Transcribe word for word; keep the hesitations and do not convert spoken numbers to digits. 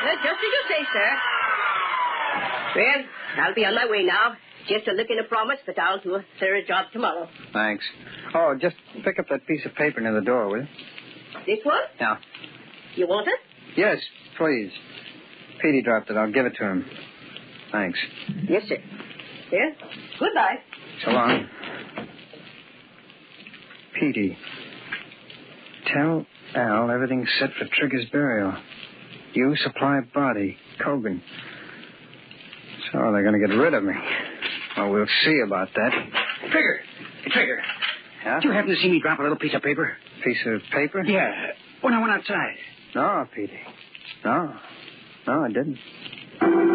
Well, just as you say, sir. Well, I'll be on my way now. Just a look and a promise that I'll do a thorough job tomorrow. Thanks. Oh, just pick up that piece of paper near the door, will you? This one? Yeah. You want it? Yes, please. Petey dropped it. I'll give it to him. Thanks. Yes, sir. Here. Goodbye. So long. Petey, tell Al everything's set for Trigger's burial. You supply body, Cogan. So they're going to get rid of me. Well, we'll see about that. Trigger. Trigger. Yeah? Did you happen to see me drop a little piece of paper? Piece of paper? Yeah. When I went outside. No, Petey. No. No, I didn't.